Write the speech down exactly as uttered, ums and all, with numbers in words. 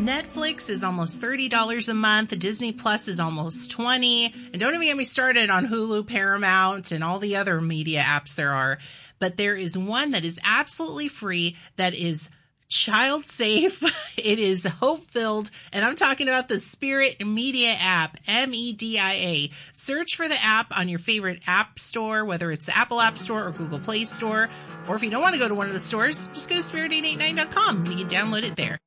Netflix is almost thirty dollars a month. Disney Plus is almost twenty dollars. And don't even get me started on Hulu, Paramount, and all the other media apps there are. But there is one that is absolutely free that is child safe. It is hope filled. And I'm talking about the Spirit Media app, M E D I A. Search for the app on your favorite app store, whether it's the Apple App Store or Google Play Store. Or if you don't want to go to one of the stores, just go to spirit eight eight nine dot com and you can download it there.